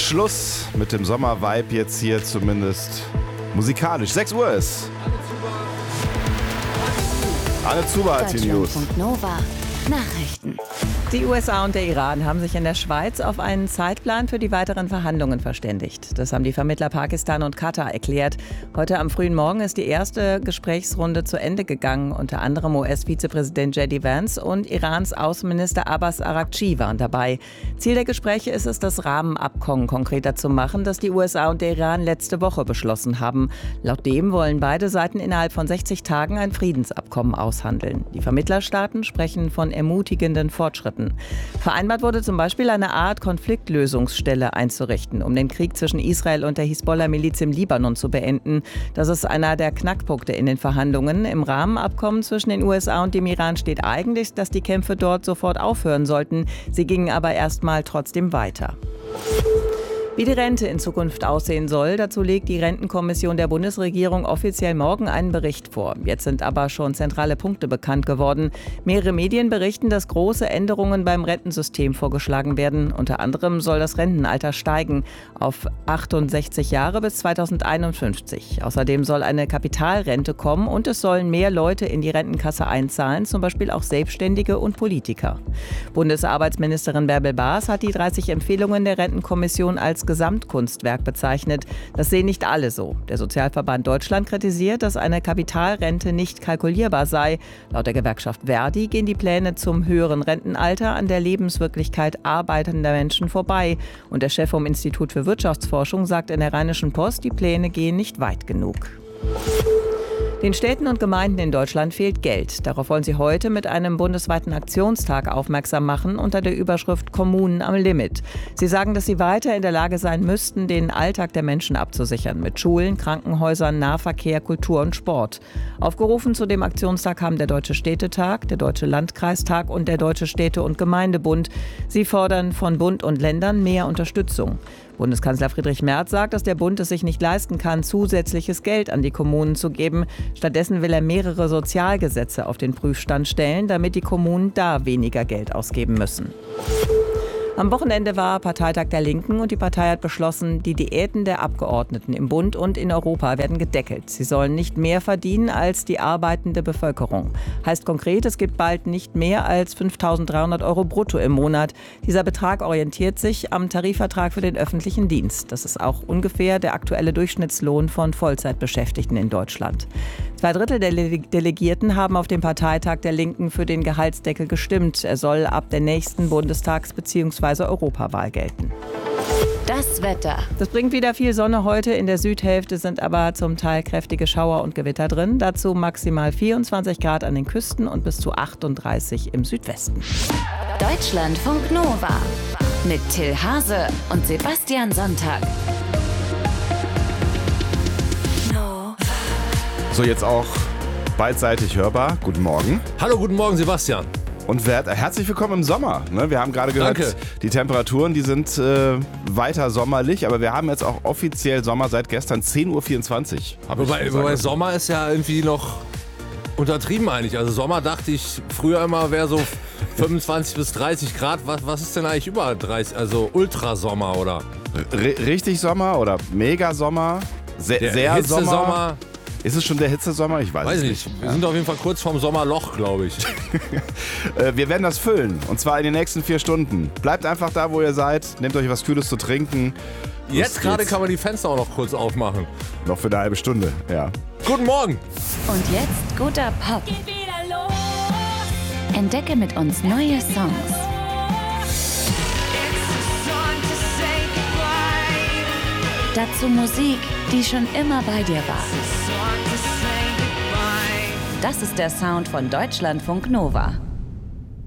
Schluss mit dem Sommer-Vibe jetzt hier zumindest musikalisch. 6 Uhr ist. Anne Zuber hat die News. Nova Nachrichten. Die USA und der Iran haben sich in der Schweiz auf einen Zeitplan für die weiteren Verhandlungen verständigt. Das haben die Vermittler Pakistan und Katar erklärt. Heute am frühen Morgen ist die erste Gesprächsrunde zu Ende gegangen. Unter anderem US-Vizepräsident J.D. Vance und Irans Außenminister Abbas Araghchi waren dabei. Ziel der Gespräche ist es, das Rahmenabkommen konkreter zu machen, das die USA und der Iran letzte Woche beschlossen haben. Laut dem wollen beide Seiten innerhalb von 60 Tagen ein Friedensabkommen aushandeln. Die Vermittlerstaaten sprechen von ermutigenden Fortschritten. Vereinbart wurde zum Beispiel eine Art Konfliktlösungsstelle einzurichten, um den Krieg zwischen Israel und der Hisbollah-Miliz im Libanon zu beenden. Das ist einer der Knackpunkte in den Verhandlungen. Im Rahmenabkommen zwischen den USA und dem Iran steht eigentlich, dass die Kämpfe dort sofort aufhören sollten. Sie gingen aber erstmal trotzdem weiter. Wie die Rente in Zukunft aussehen soll, dazu legt die Rentenkommission der Bundesregierung offiziell morgen einen Bericht vor. Jetzt sind aber schon zentrale Punkte bekannt geworden. Mehrere Medien berichten, dass große Änderungen beim Rentensystem vorgeschlagen werden. Unter anderem soll das Rentenalter steigen auf 68 Jahre bis 2051. Außerdem soll eine Kapitalrente kommen und es sollen mehr Leute in die Rentenkasse einzahlen, zum Beispiel auch Selbstständige und Politiker. Bundesarbeitsministerin Bärbel Baas hat die 30 Empfehlungen der Rentenkommission als Gesamtkunstwerk bezeichnet. Das sehen nicht alle so. Der Sozialverband Deutschland kritisiert, dass eine Kapitalrente nicht kalkulierbar sei. Laut der Gewerkschaft Verdi gehen die Pläne zum höheren Rentenalter an der Lebenswirklichkeit arbeitender Menschen vorbei. Und der Chef vom Institut für Wirtschaftsforschung sagt in der Rheinischen Post, die Pläne gehen nicht weit genug. Den Städten und Gemeinden in Deutschland fehlt Geld. Darauf wollen sie heute mit einem bundesweiten Aktionstag aufmerksam machen unter der Überschrift Kommunen am Limit. Sie sagen, dass sie weiter in der Lage sein müssten, den Alltag der Menschen abzusichern. Mit Schulen, Krankenhäusern, Nahverkehr, Kultur und Sport. Aufgerufen zu dem Aktionstag haben der Deutsche Städtetag, der Deutsche Landkreistag und der Deutsche Städte- und Gemeindebund. Sie fordern von Bund und Ländern mehr Unterstützung. Bundeskanzler Friedrich Merz sagt, dass der Bund es sich nicht leisten kann, zusätzliches Geld an die Kommunen zu geben. Stattdessen will er mehrere Sozialgesetze auf den Prüfstand stellen, damit die Kommunen da weniger Geld ausgeben müssen. Am Wochenende war Parteitag der Linken und die Partei hat beschlossen, die Diäten der Abgeordneten im Bund und in Europa werden gedeckelt. Sie sollen nicht mehr verdienen als die arbeitende Bevölkerung. Heißt konkret, es gibt bald nicht mehr als 5.300 € brutto im Monat. Dieser Betrag orientiert sich am Tarifvertrag für den öffentlichen Dienst. Das ist auch ungefähr der aktuelle Durchschnittslohn von Vollzeitbeschäftigten in Deutschland. 2/3 der Delegierten haben auf dem Parteitag der Linken für den Gehaltsdeckel gestimmt. Er soll ab der nächsten Bundestags- bzw. Europawahl gelten. Das Wetter. Das bringt wieder viel Sonne heute. In der Südhälfte sind aber zum Teil kräftige Schauer und Gewitter drin. Dazu maximal 24 Grad an den Küsten und bis zu 38 im Südwesten. Deutschlandfunk Nova mit Till Hase und Sebastian Sonntag. So, jetzt auch beidseitig hörbar. Guten Morgen. Hallo, guten Morgen, Sebastian. Und herzlich willkommen im Sommer. Wir haben gerade gehört, Danke. Die Temperaturen, die sind weiter sommerlich, aber wir haben jetzt auch offiziell Sommer seit gestern 10.24 Uhr. Wobei Sommer ist ja irgendwie noch untertrieben eigentlich. Also Sommer dachte ich früher immer wäre so 25 bis 30 Grad. Was ist denn eigentlich über 30? Also Ultrasommer oder? Richtig Sommer oder Megasommer? Sehr Hitzesommer. Ist es schon der Hitzesommer? Ich weiß es nicht. Wir sind auf jeden Fall kurz vorm Sommerloch, glaube ich. Wir werden das füllen. Und zwar in den nächsten 4 Stunden. Bleibt einfach da, wo ihr seid. Nehmt euch was Kühles zu trinken. Jetzt gerade kann man die Fenster auch noch kurz aufmachen. Noch für eine halbe Stunde, ja. Guten Morgen. Und jetzt guter Pop. Entdecke mit uns neue Songs. Dazu Musik, die schon immer bei dir war. Das ist der Sound von Deutschlandfunk Nova.